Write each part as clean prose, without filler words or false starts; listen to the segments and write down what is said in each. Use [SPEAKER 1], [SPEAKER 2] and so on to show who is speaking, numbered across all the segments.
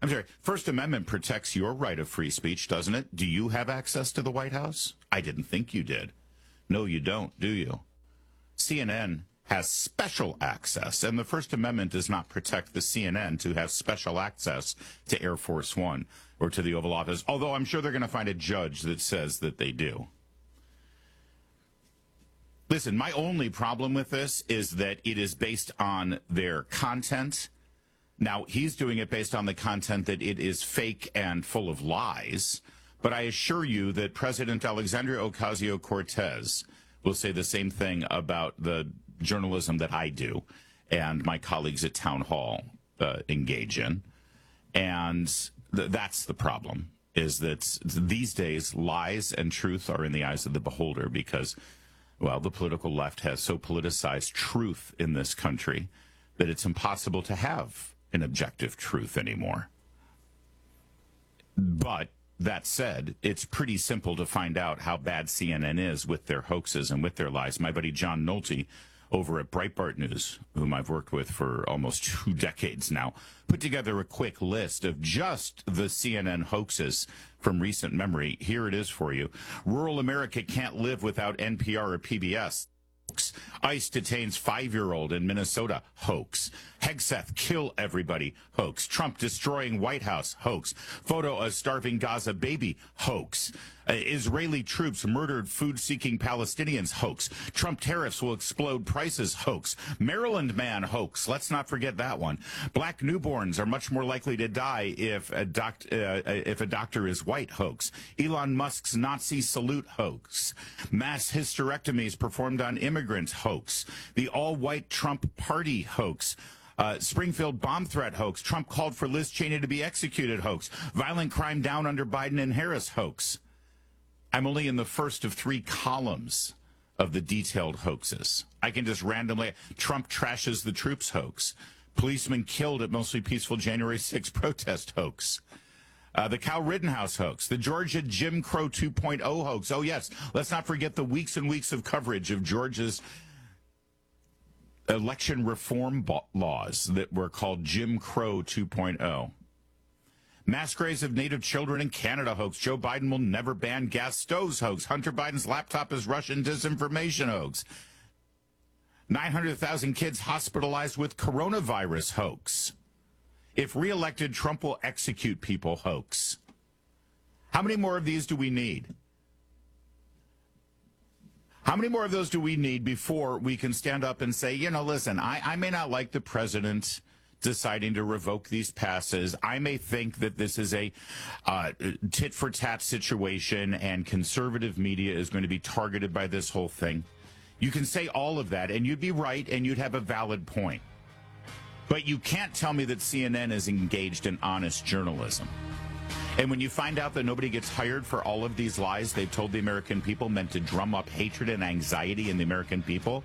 [SPEAKER 1] I'm sorry, First Amendment protects your right of free speech, doesn't it? Do you have access to the White House? I didn't think you did. No, you don't, do you? CNN has special access, and the First Amendment does not protect the CNN to have special access to Air Force One or to the Oval Office, although I'm sure they're going to find a judge that says that they do. Listen, my only problem with this is that it is based on their content. Now, he's doing it based on the content that it is fake and full of lies, but I assure you that President Alexandria Ocasio-Cortez will say the same thing about the journalism that I do and my colleagues at Town Hall engage in. And that's the problem, is that these days lies and truth are in the eyes of the beholder because, well, the political left has so politicized truth in this country that it's impossible to have an objective truth anymore. But that said, it's pretty simple to find out how bad CNN is with their hoaxes and with their lies. My buddy John Nolte over at Breitbart News, whom I've worked with for almost 2 decades now, put together a quick list of just the CNN hoaxes from recent memory. Here it is for you. Rural America can't live without NPR or PBS. Hoax. ICE detains 5-year-old in Minnesota. Hoax. Hegseth kill everybody. Hoax. Trump destroying White House. Hoax. Photo of starving Gaza baby. Hoax. Israeli troops murdered food-seeking Palestinians. Hoax. Trump tariffs will explode prices. Hoax. Maryland man. Hoax. Let's not forget that one. Black newborns are much more likely to die if a doctor is white. Hoax. Elon Musk's Nazi salute. Hoax. Mass hysterectomies performed on immigrants. Hoax. The all-white Trump party. Hoax. Springfield bomb threat hoax. Trump called for Liz Cheney to be executed. Hoax. Violent crime down under Biden and Harris. Hoax. I'm only in the first of 3 columns of the detailed hoaxes. I can just randomly... Trump trashes the troops hoax. Policemen killed at mostly peaceful January 6th protest hoax. The Kyle Rittenhouse hoax. The Georgia Jim Crow 2.0 hoax. Oh, yes. Let's not forget the weeks and weeks of coverage of Georgia's election reform laws that were called Jim Crow 2.0. Mass graves of native children in Canada hoax. Joe Biden will never ban gas stoves hoax. Hunter Biden's laptop is Russian disinformation hoax. 900,000 kids hospitalized with coronavirus hoax. If reelected, Trump will execute people hoax. How many more of these do we need? How many more of those do we need before we can stand up and say, you know, listen, I may not like the president deciding to revoke these passes. I may think that this is a tit-for-tat situation and conservative media is going to be targeted by this whole thing. You can say all of that, and you'd be right, and you'd have a valid point. But you can't tell me that CNN is engaged in honest journalism. And when you find out that nobody gets hired for all of these lies they've told the American people meant to drum up hatred and anxiety in the American people,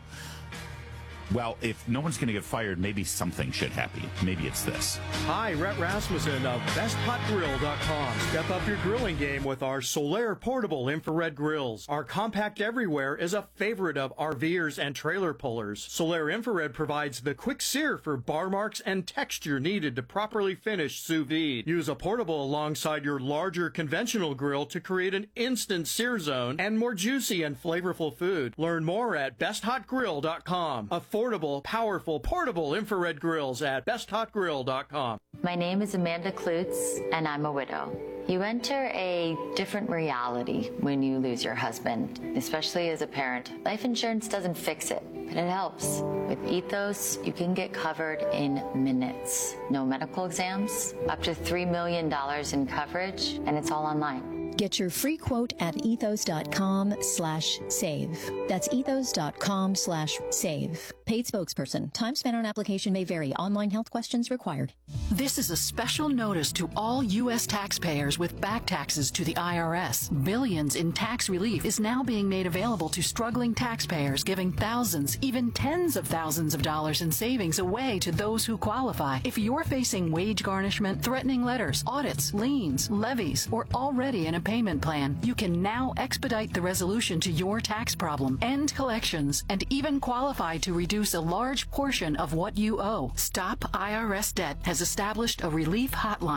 [SPEAKER 1] well, if no one's going to get fired, maybe something should happen. Maybe it's this.
[SPEAKER 2] Hi, Rhett Rasmussen of BestHotGrill.com. Step up your grilling game with our Solaire portable infrared grills. Our compact everywhere is a favorite of RVers and trailer pullers. Solaire infrared provides the quick sear for bar marks and texture needed to properly finish sous vide. Use a portable alongside your larger conventional grill to create an instant sear zone and more juicy and flavorful food. Learn more at BestHotGrill.com. Affordable, powerful, portable infrared grills at BestHotGrill.com.
[SPEAKER 3] My name is Amanda Klutz, and I'm a widow. You enter a different reality when you lose your husband, especially as a parent. Life insurance doesn't fix it, but it helps. With Ethos, you can get covered in minutes. No medical exams, up to $3 million in coverage, and it's all online.
[SPEAKER 4] Get your free quote at ethos.com/save. That's ethos.com/save. Paid spokesperson. Time spent on application may vary. Online health questions required.
[SPEAKER 5] This is a special notice to all U.S. taxpayers with back taxes to the IRS. Billions in tax relief is now being made available to struggling taxpayers, giving thousands, even tens of thousands of dollars in savings away to those who qualify. If you're facing wage garnishment, threatening letters, audits, liens, levies, or already in a payment plan, you can now expedite the resolution to your tax problem, end collections, and even qualify to reduce a large portion of what you owe. Stop IRS Debt has established a relief hotline